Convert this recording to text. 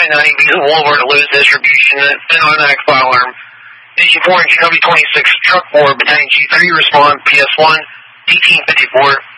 990, Visa Boulevard, Lewis Distribution, and automatic firearm. Engine 4 and GW26, Truck 4, Battalion G3, respond, PS1, 1854.